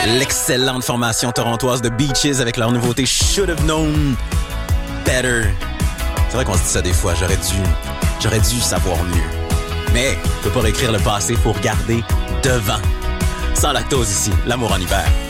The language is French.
L'excellente formation torontoise de Beaches avec leur nouveauté Should Have Known Better. C'est vrai qu'on se dit ça des fois, j'aurais dû savoir mieux. Mais, on peut pas réécrire le passé, faut regarder devant. Sans lactose ici, l'amour en hiver.